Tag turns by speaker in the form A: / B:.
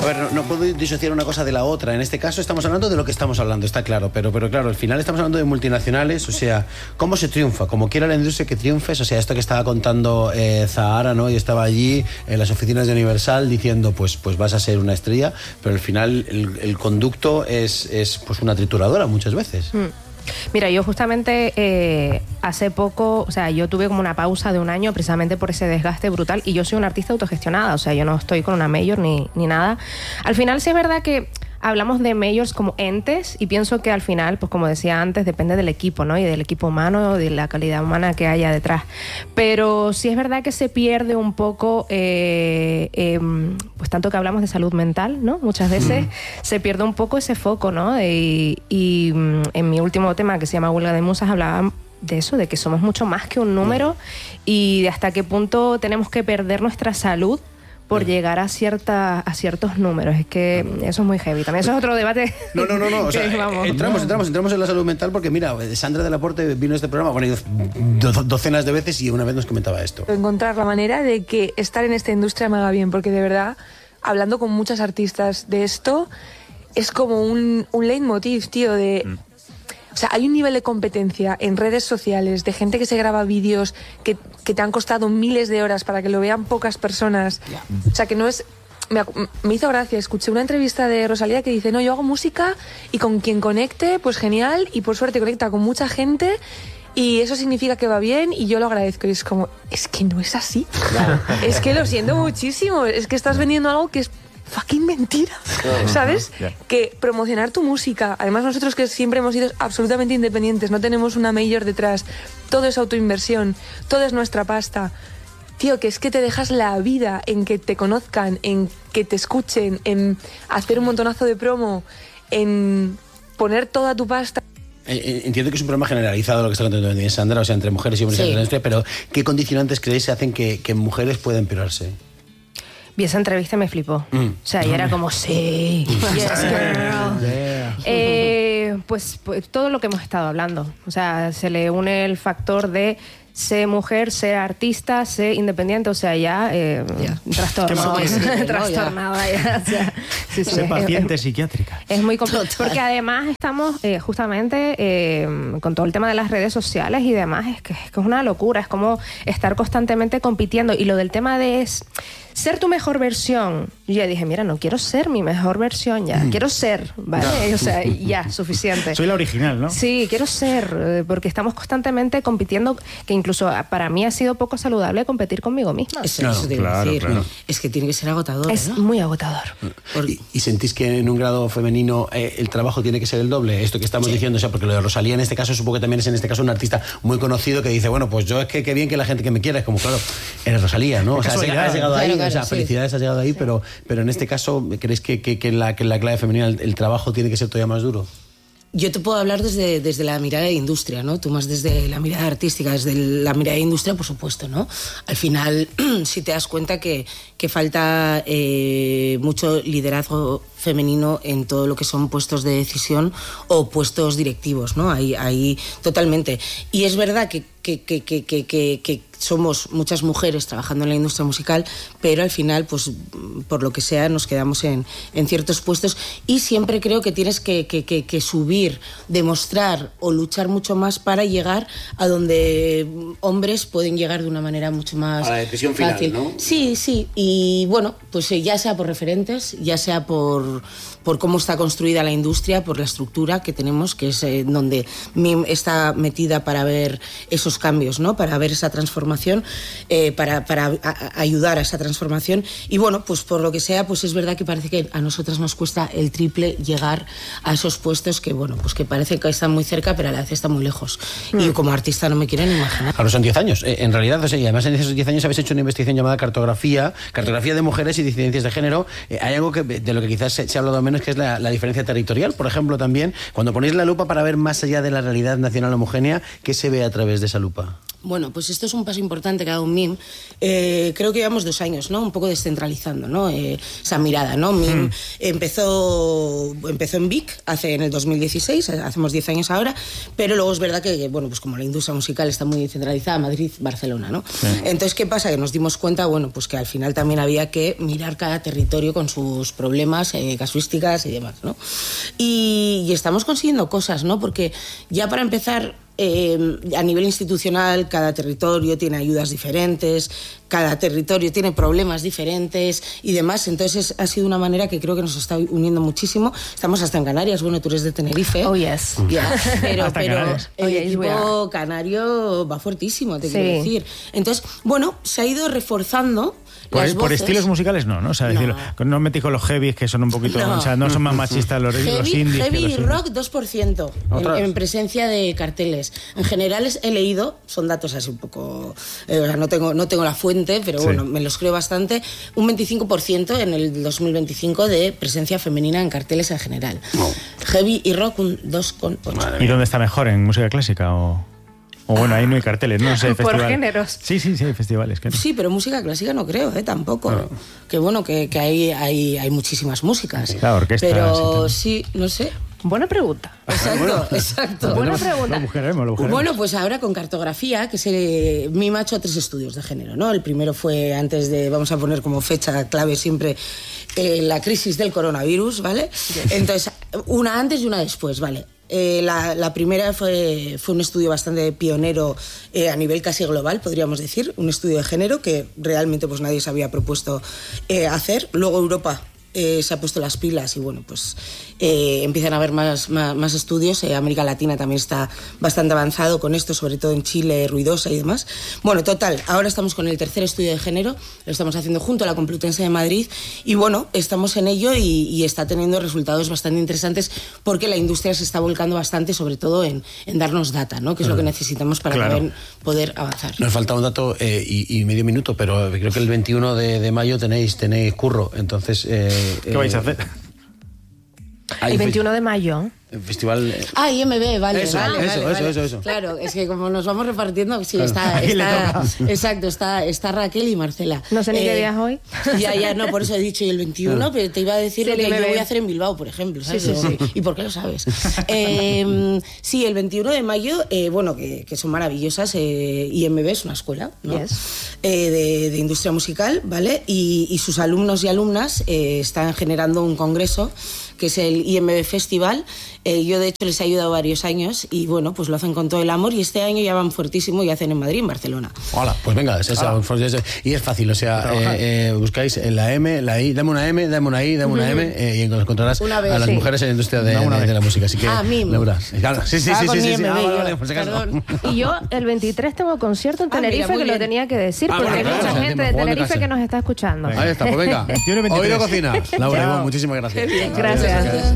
A: A ver, no puedo disociar una cosa de la otra. En este caso estamos hablando de lo que estamos hablando, está claro. Pero claro, al final estamos hablando de multinacionales, o sea, ¿cómo se triunfa? Como quiera la industria que triunfes, o sea, esto que estaba contando Zahara, ¿no? Y estaba allí en las oficinas de Universal diciendo, pues vas a ser una estrella, pero al final el conducto es pues una trituradora muchas veces.
B: Mira, yo justamente hace poco, o sea, yo tuve como una pausa de un año precisamente por ese desgaste brutal, y yo soy una artista autogestionada, o sea, yo no estoy con una major ni nada. Al final sí es verdad que hablamos de majors como entes, y pienso que al final, pues como decía antes, depende del equipo, ¿no? Y del equipo humano, de la calidad humana que haya detrás. Pero sí es verdad que se pierde un poco, pues tanto que hablamos de salud mental, ¿no? Muchas veces se pierde un poco ese foco, ¿no? Y en mi último tema, que se llama Huelga de Musas, hablaba de eso, de que somos mucho más que un número, y de hasta qué punto tenemos que perder nuestra salud por llegar a ciertos números. Es que eso es muy heavy. También eso es otro debate.
A: No. O sea, entramos en la salud mental, porque mira, Sandra de la Porte vino a este programa, bueno, docenas de veces, y una vez nos comentaba esto.
C: Encontrar la manera de que estar en esta industria me haga bien, porque de verdad, hablando con muchas artistas de esto, es como un leitmotiv, tío, de... O sea, hay un nivel de competencia en redes sociales de gente que se graba vídeos que te han costado miles de horas para que lo vean pocas personas. O sea, que no es... Me hizo gracia, escuché una entrevista de Rosalía que dice, no, yo hago música y con quien conecte, pues genial, y por suerte conecta con mucha gente, y eso significa que va bien, y yo lo agradezco. Y es como, es que no es así. Es que lo siento muchísimo, es que estás vendiendo algo que es fucking mentira, ¿sabes? Que promocionar tu música, además nosotros que siempre hemos sido absolutamente independientes, no tenemos una major detrás, todo es autoinversión, todo es nuestra pasta. Tío, que es que te dejas la vida en que te conozcan, en que te escuchen, en hacer un montonazo de promo, en poner toda tu pasta.
A: Entiendo que es un problema generalizado lo que está contando también Sandra, o sea, entre mujeres y hombres en la industria, pero ¿qué condicionantes creéis hacen que mujeres puedan empeorarse?
B: Vi esa entrevista y me flipó. O sea, y era como, sí, yes, girl. Pues todo lo que hemos estado hablando. O sea, se le une el factor de ser mujer, ser artista, ser independiente, o sea, ya trastornado. Trastornada ya. O sea,
D: ser paciente psiquiátrica.
B: Es muy complicado. Porque además estamos justamente con todo el tema de las redes sociales y demás, es que es una locura. Es como estar constantemente compitiendo. Y lo del tema de ser tu mejor versión. Yo ya dije, mira, no quiero ser mi mejor versión ya. Quiero ser, ¿vale? O sea, ya, suficiente.
D: Soy la original, ¿no?
B: Sí, quiero ser, porque estamos constantemente compitiendo, que incluso para mí ha sido poco saludable competir conmigo misma.
E: Eso te iba a decir. Es que tiene que ser agotador,
B: es muy agotador.
A: ¿Y sentís que en un grado femenino el trabajo tiene que ser el doble? Esto que estamos diciendo, o sea, porque lo de Rosalía en este caso, supongo que también es en este caso un artista muy conocido que dice, bueno, pues yo es que qué bien que la gente que me quiera, es como, claro, eres Rosalía, ¿no? O sea, has llegado ahí, o sea, felicidades, has llegado ahí, pero en este caso, ¿crees que la clave femenina, el trabajo tiene que ser todavía más duro?
E: Yo te puedo hablar desde la mirada de industria, ¿no? Tú más desde la mirada artística, desde la mirada de industria, por supuesto, ¿no? Al final, sí te das cuenta que falta mucho liderazgo femenino en todo lo que son puestos de decisión o puestos directivos, ¿no? Ahí totalmente. Y es verdad que somos muchas mujeres trabajando en la industria musical, pero al final, pues por lo que sea, nos quedamos en ciertos puestos, y siempre creo que tienes que subir, demostrar o luchar mucho más para llegar a donde hombres pueden llegar de una manera mucho más
A: a la decisión
E: fácil.
A: Final, ¿no?
E: Sí, y bueno, pues ya sea por referentes, ya sea por cómo está construida la industria, por la estructura que tenemos, que es donde MIM está metida para ver esos cambios, ¿no? Para ver esa transformación, para ayudar a esa transformación. Y bueno, pues por lo que sea, pues es verdad que parece que a nosotras nos cuesta el triple llegar a esos puestos que, bueno, pues que parece que están muy cerca, pero a la vez están muy lejos. Y como artista no me quiero ni imaginar.
A: Ahora son 10 años. En realidad, o sea, y además en esos 10 años habéis hecho una investigación llamada cartografía de mujeres y disidencias de género. Hay algo de lo que quizás se ha hablado menos, que es la diferencia territorial, por ejemplo, también. Cuando ponéis la lupa para ver más allá de la realidad nacional homogénea, ¿qué se ve a través de esa lupa?
E: Bueno, pues esto es un paso importante que ha dado MIM. Creo que llevamos 2 años, ¿no? Un poco descentralizando, ¿no? Esa mirada, ¿no? MIM empezó en Vic en el 2016, hacemos 10 años ahora, pero luego es verdad que, bueno, pues como la industria musical está muy centralizada, Madrid, Barcelona, ¿no? Sí. Entonces, ¿qué pasa? Que nos dimos cuenta, bueno, pues que al final también había que mirar cada territorio con sus problemas, casuísticas y demás, ¿no? Y estamos consiguiendo cosas, ¿no? Porque ya para empezar, a nivel institucional, cada territorio tiene ayudas diferentes, cada territorio tiene problemas diferentes y demás. Entonces ha sido una manera que creo que nos está uniendo muchísimo. Estamos hasta en Canarias. Bueno, tú eres de Tenerife.
B: Oh, yes.
E: Ya, pero el
B: equipo
E: canario va fuertísimo, te quiero decir. Entonces, bueno, se ha ido reforzando.
D: Por estilos musicales no, o sea, no. Decirlo, no metí con los heavies que son un poquito, o sea, no son más machistas los indies.
E: Heavy y rock 2% en presencia de carteles. En general he leído, son datos así un poco, no tengo la fuente, pero bueno, me los creo bastante, un 25% en el 2025 de presencia femenina en carteles en general. Heavy y rock un 2,8%.
D: ¿Y dónde está mejor, en música clásica o...? O bueno, ahí no hay carteles, no sé,
B: por géneros.
D: Sí, hay festivales. Claro.
E: Sí, pero música clásica no creo, tampoco. Claro. Que bueno, que hay muchísimas músicas.
D: Claro, orquesta.
E: Pero sí, no sé.
B: Buena pregunta.
E: Exacto.
B: Buena pregunta.
D: Lo buscaremos.
E: Bueno, pues ahora con Cartografía, que MIM ha hecho 3 estudios de género, ¿no? El primero fue antes de, vamos a poner como fecha clave siempre, la crisis del coronavirus, ¿vale? Yes. Entonces, una antes y una después, ¿vale? La primera fue un estudio bastante pionero a nivel casi global, podríamos decir, un estudio de género que realmente pues nadie se había propuesto hacer. Luego Europa se ha puesto las pilas y bueno, pues empiezan a haber más estudios. América Latina también está bastante avanzado con esto, sobre todo en Chile, Ruidosa y demás. Bueno, total, ahora estamos con el tercer estudio de género, lo estamos haciendo junto a la Complutense de Madrid y bueno, estamos en ello y está teniendo resultados bastante interesantes porque la industria se está volcando bastante, sobre todo en darnos data, ¿no? Que es lo que necesitamos para poder avanzar.
A: Nos falta un dato y medio minuto, pero creo que el 21 de mayo tenéis curro, entonces...
D: ¿Qué vais a hacer?
B: El 21 de mayo.
A: El festival...
E: IMB, vale.
A: Eso.
E: Claro, es que como nos vamos repartiendo, sí, está Raquel y Marcela.
B: No sé ni qué día es hoy.
E: Ya, no, por eso he dicho, y el 21, pero te iba a decir lo que yo voy a hacer en Bilbao, por ejemplo, ¿sabes?
B: Sí.
E: ¿Y por qué lo sabes? Sí, el 21 de mayo, bueno, que son maravillosas, IMB es una escuela, ¿no?
B: Yes.
E: De industria musical, ¿vale? Y sus alumnos y alumnas están generando un congreso que es el IMB Festival. Yo de hecho les he ayudado varios años y bueno, pues lo hacen con todo el amor y este año ya van fuertísimo y hacen en Madrid y en Barcelona.
A: Hola, pues venga, y es fácil, o sea, buscáis la M, la I, dame una M, dame una I, dame una M y encontrarás a las mujeres en la industria de la música, así que
E: MIM.
A: Claro, sí.
E: Vale,
A: pues
E: perdón.
B: Y yo el 23 tengo concierto en Tenerife que lo tenía que decir porque hay mucha gente de Tenerife que nos está escuchando.
A: Ahí está, pues venga. Oído cocina. Laura, muchísimas gracias.
B: Gracias.